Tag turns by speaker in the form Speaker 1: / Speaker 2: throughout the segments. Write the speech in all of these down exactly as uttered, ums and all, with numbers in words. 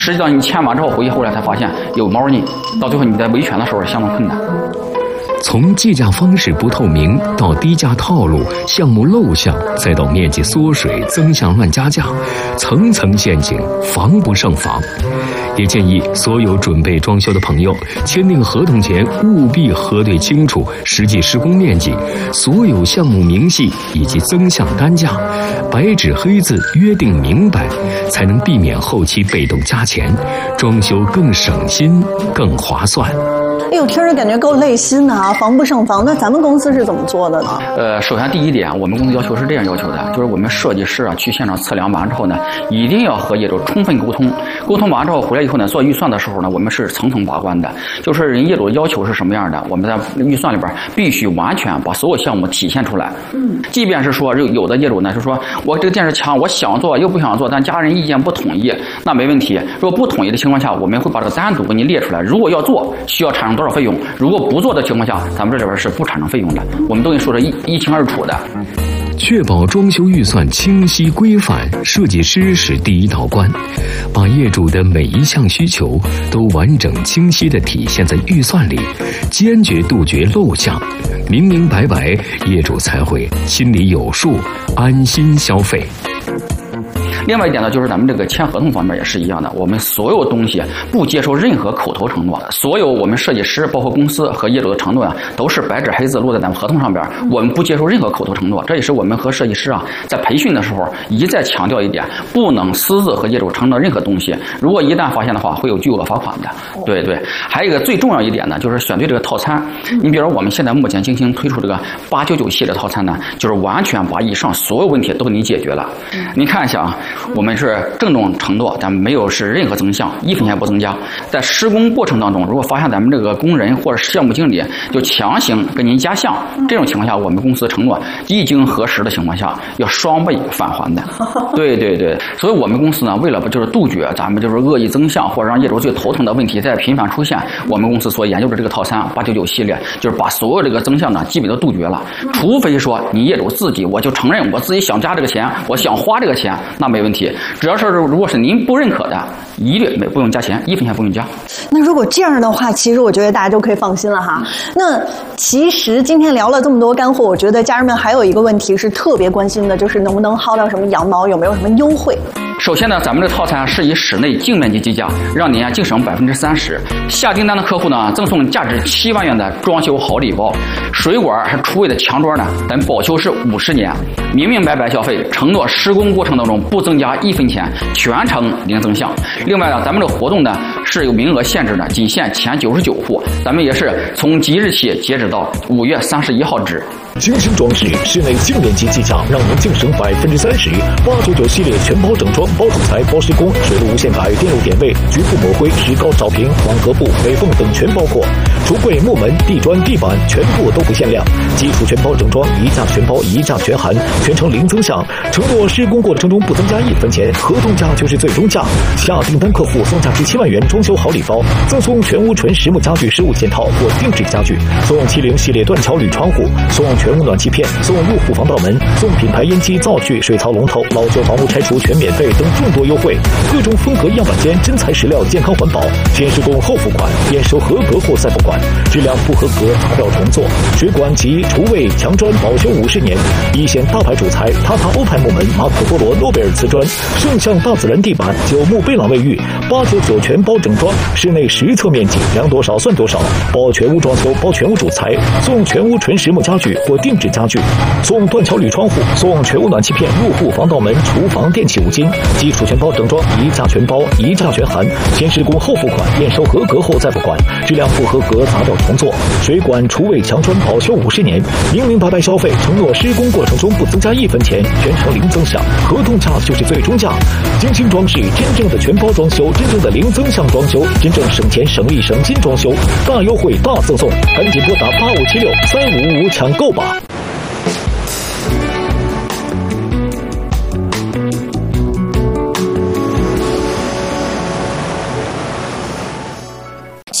Speaker 1: 实际上你签完之后回去后来才发现有猫腻，到最后你在维权的时候相当困难。
Speaker 2: 从计价方式不透明到低价套路、项目漏项，再到面积缩水、增项乱加价，层层陷阱，防不胜防。也建议所有准备装修的朋友，签订合同前务必核对清楚实际施工面积、所有项目明细以及增项单价，白纸黑字约定明白，才能避免后期被动加钱，装修更省心、更划算。
Speaker 3: 哎呦，听着感觉够累心的啊，防不胜防。那咱们公司是怎么做的呢？
Speaker 1: 呃，首先第一点，我们公司要求是这样要求的，就是我们设计师啊去现场测量完之后呢，一定要和业主充分沟通，沟通完之后回来以后呢，做预算的时候呢，我们是层层把关的，就是人业主的要求是什么样的，我们在预算里边必须完全把所有项目体现出来。嗯，即便是说有的业主呢，就说我这个电视墙我想做又不想做，但家人意见不统一，那没问题。如果不统一的情况下，我们会把这个单独给你列出来，如果要做，需要产生多少费用，如果不做的情况下，咱们这里边是不产生费用的，我们都给你说的一一清二楚的。
Speaker 2: 确保装修预算清晰规范，设计师是第一道关，把业主的每一项需求都完整清晰地体现在预算里，坚决杜绝漏项，明明白白，业主才会心里有数，安心消费。
Speaker 1: 另外一点呢，就是咱们这个签合同方面也是一样的，我们所有东西不接受任何口头承诺，所有我们设计师包括公司和业主的承诺啊，都是白纸黑字落在咱们合同上边，我们不接受任何口头承诺。这也是我们和设计师啊在培训的时候一再强调一点，不能私自和业主承诺任何东西，如果一旦发现的话，会有巨额罚款的。对对，还有一个最重要一点呢，就是选对这个套餐。你比如我们现在目前精心推出这个八九九系列套餐呢，就是完全把以上所有问题都给你解决了。你看一下啊，我们是郑重承诺，咱们没有是任何增项，一分钱不增加。在施工过程当中，如果发现咱们这个工人或者项目经理就强行跟您加项，这种情况下，我们公司承诺一经核实的情况下，要双倍返还的。对对对，所以我们公司呢，为了就是杜绝咱们就是恶意增项或者让业主最头疼的问题再频繁出现，我们公司所研究的这个套餐八九九系列，就是把所有这个增项呢基本都杜绝了。除非说你业主自己，我就承认我自己想加这个钱，我想花这个钱，那没问题。只要是如果是您不认可的，一律没不用加钱，一分钱不用加。
Speaker 3: 那如果这样的话，其实我觉得大家就可以放心了哈。那其实今天聊了这么多干货，我觉得家人们还有一个问题是特别关心的，就是能不能薅到什么羊毛，有没有什么优惠？
Speaker 1: 首先呢，咱们这个套餐是以室内净面积计价，让您啊净省百分之三十。下订单的客户呢，赠送价值七万元的装修好礼包，水管还厨卫的墙桌呢，咱保修是五十年，明明白白消费，承诺施工过程当中不增加一分钱，全程零增项。另外呢，咱们这个活动呢是有名额限制的，仅限前九十九户，咱们也是从即日起截止到五月三十一号止。
Speaker 4: 精心装饰，室内净面积计价，让您净省百分之三十。八九九系列全包整装，包主材、包施工、水路无限改、电路点位、局部抹灰、石膏照平、网格布、北缝等全包括。橱柜、木门、地砖、地板全部都不限量。基础全包整装，一价全包，一价全含，全程零增项。承诺施工过程中不增加一分钱，合同价就是最终价。下订单客户送价值七万元装修好礼包，赠送全屋纯实木家具十五件套或定制家具，送七零系列断桥铝窗户，送全屋暖气片，送入户防盗门，送品牌烟机、灶具、水槽龙头，老旧房屋拆除全免费等众多优惠。各种风格样板间，真材实料，健康环保。先施工后付款，验收合格后再付款，质量不合格砸掉重做。水管及厨卫、墙砖保修五十年。一线大牌主材，塔塔欧派木门、马可波罗、诺贝尔瓷砖，圣象大自然地板，九牧贝朗卫浴，八九九全包整装，室内实测面积量多少算多少，包全屋装修，包全屋主材，送全屋纯实木家具或定制家具，送断桥铝窗户，送全屋暖气片、入户防盗门、厨房电器五金，基础全包整装，一价全包，一价全含，先施工后付款，验收合格后再付款，质量不合格砸掉重做。水管、厨卫、墙砖保修五十年，明明白白消费，承诺施工过程中不增加一分钱，全程零增项，合同价就是最终价。精心装饰，真正的全包装修，真正的零增项装修，真正省钱省力省心装修，大优惠大赠送，赶紧拨打八五七六三五五五抢购吧。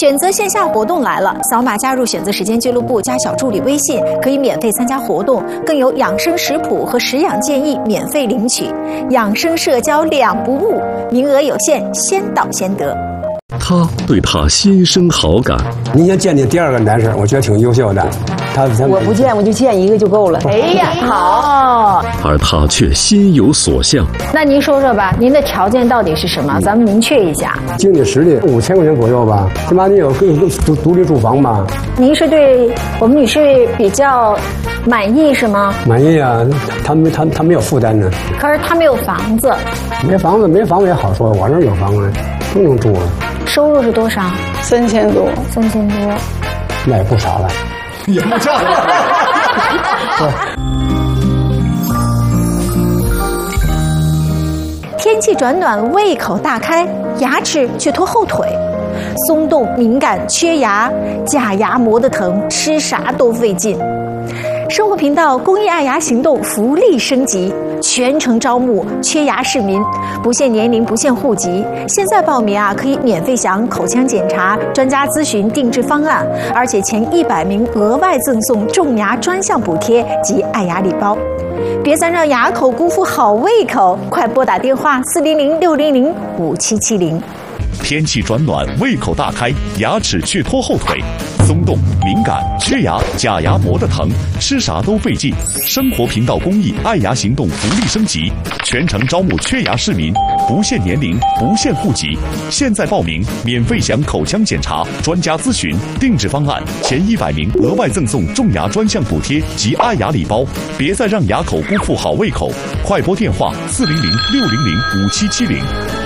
Speaker 5: 选择线下活动来了，扫码加入选择时间俱乐部，加小助理微信，可以免费参加活动，更有养生食谱和食养建议免费领取，养生社交两不误，名额有限，先到先得。
Speaker 2: 他对他心生好感。
Speaker 6: 您先见你第二个男士，我觉得挺优秀的。他他
Speaker 7: 我不见，我就见一个就够了。
Speaker 5: 哎呀，好。
Speaker 2: 而他却心有所向。
Speaker 5: 那您说说吧，您的条件到底是什么？咱们明确一下。
Speaker 6: 经济实力五千块钱左右吧，起码你有个独独立住房吧。
Speaker 5: 您是对我们女士比较满意是吗？
Speaker 6: 满意啊，他没他他没有负担呢。
Speaker 5: 可是他没有房子。
Speaker 6: 没房子没房子也好说，我这儿有房子，都能住了。
Speaker 5: 收入是多少？
Speaker 3: 三千多，
Speaker 5: 三千多，
Speaker 6: 那也不少了，
Speaker 8: 也不少了。
Speaker 5: 天气转暖，胃口大开，牙齿却拖后腿，松动、敏感、缺牙，假牙磨得疼，吃啥都费劲。生活频道公益爱牙行动福利升级，全程招募缺牙市民，不限年龄，不限户籍。现在报名啊，可以免费享口腔检查、专家咨询、定制方案，而且前一百名额外赠送种牙专项补贴及爱牙礼包。别再让牙口辜负好胃口，快拨打电话四零零六零零五七七零。
Speaker 9: 天气转暖，胃口大开，牙齿却拖后腿，松动、敏感、缺牙，假牙磨得疼，吃啥都费劲。生活频道公益爱牙行动福利升级，全程招募缺牙市民，不限年龄，不限户籍。现在报名，免费享口腔检查、专家咨询、定制方案，前一百名额外赠送种牙专项补贴及爱牙礼包。别再让牙口辜负好胃口，快拨电话四零零六零零五七七零。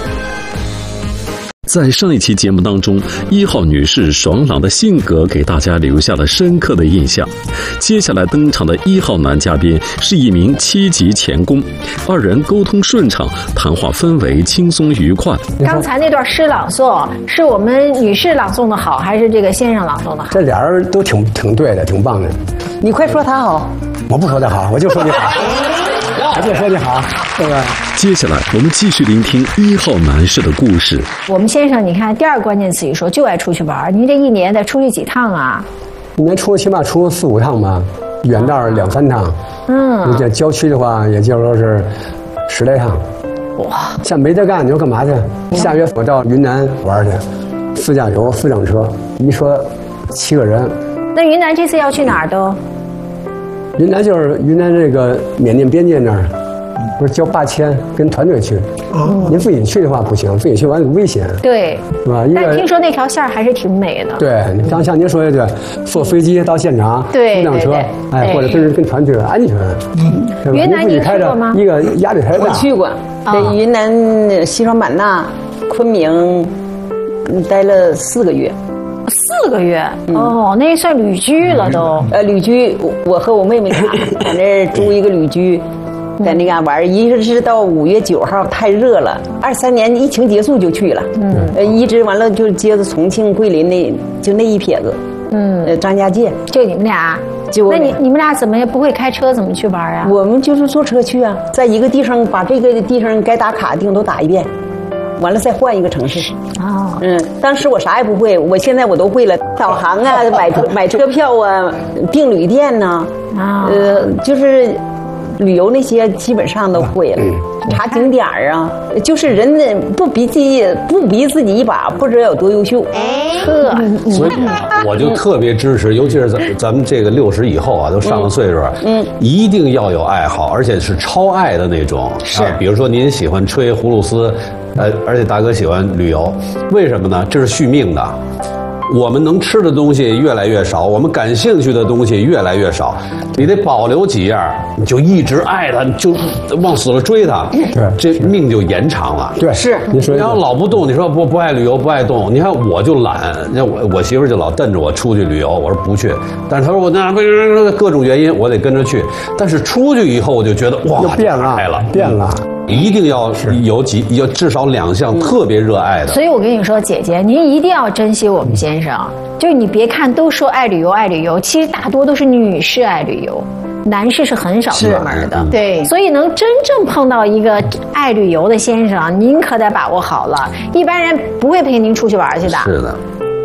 Speaker 2: 在上一期节目当中，一号女士爽朗的性格给大家留下了深刻的印象。接下来登场的一号男嘉宾是一名七级钳工，二人沟通顺畅，谈话氛围轻松愉快。
Speaker 5: 刚才那段诗朗诵是我们女士朗诵的好，还是这个先生朗诵的好？
Speaker 6: 这俩人都挺挺对的，挺棒的。
Speaker 7: 你快说他好。
Speaker 6: 我不说他好，我就说你好。我就说你好，对吧？
Speaker 2: 接下来我们继续聆听一号男士的故事。
Speaker 5: 我们先生，你看第二关键词一说就爱出去玩，您这一年得出去几趟啊？
Speaker 6: 一年出起码出四五趟吧，远道两三趟。嗯，你这郊区的话，也就说是十来趟。哇，像没得干，你说干嘛去？下月我到云南玩去，自驾游、四辆车，一说七个人。
Speaker 5: 那云南这次要去哪儿都？
Speaker 6: 云南就是云南这个缅甸边界那儿，不是交八千跟团队去。哦，您自己去的话不行，自己去完危险。
Speaker 5: 对，
Speaker 6: 是吧？
Speaker 5: 但听说那条线还是挺美的。
Speaker 6: 对，像像您说的对，坐飞机到现场，
Speaker 5: 对，
Speaker 6: 一辆车，哎，或者跟跟团去安全。
Speaker 5: 嗯，云南您去过吗？
Speaker 6: 一个压力太大。
Speaker 7: 我去过，在云南西双版纳、昆明待了四个月。
Speaker 5: 四个月、嗯、哦，那算旅居了都。
Speaker 7: 呃，旅居，我和我妹妹俩在那租一个旅居，在那嘎玩，一直是到五月九号，太热了。二三年疫情结束就去了，嗯，呃，一直完了就接着重庆、桂林那就那一撇子，嗯，呃，张家界，
Speaker 5: 就你们俩。就那你你们俩怎么也不会开车，怎么去玩啊？
Speaker 7: 我们就是坐车去啊，在一个地方把这个地方该打卡的地方都打一遍。完了再换一个城市。哦，嗯，当时我啥也不会，我现在我都会了，导航啊，买买车票啊，订旅店呐、啊，呃，就是旅游那些基本上都会了。查景点啊，就是人不比自己不比自己一把，不知道有多优秀。
Speaker 5: 呵，
Speaker 8: 所以我就特别支持，尤其是咱咱们这个六十以后啊，都上了岁数，嗯，一定要有爱好，而且是超爱的那种。是，啊、比如说您喜欢吹葫芦丝，呃，而且大哥喜欢旅游，为什么呢？这是续命的。我们能吃的东西越来越少，我们感兴趣的东西越来越少，你得保留几样，你就一直爱它，就往死了追它，对，这命就延长了。
Speaker 6: 对，
Speaker 7: 是
Speaker 6: 你说，
Speaker 8: 你要老不动，你说不不爱旅游，不爱动，你看我就懒，你看我我媳妇就老瞪着我出去旅游，我说不去，但是她说我那各种原因我得跟着去，但是出去以后我就觉得哇，
Speaker 6: 变了，
Speaker 8: 了，
Speaker 6: 变了。
Speaker 8: 一定要有几有至少两项特别热爱的，
Speaker 5: 所以我跟你说，姐姐，您一定要珍惜我们先生。就是你别看都说爱旅游爱旅游，其实大多都是女士爱旅游，男士是很少出门的。对，所以能真正碰到一个爱旅游的先生，您可得把握好了，一般人不会陪您出去玩去的。
Speaker 8: 是的。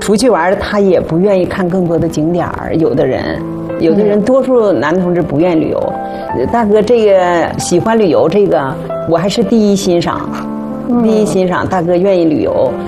Speaker 7: 出去玩，他也不愿意看更多的景点儿。有的人，有的人，多数男同志不愿意旅游。大哥，这个喜欢旅游，这个我还是第一欣赏。第一欣赏，大哥愿意旅游，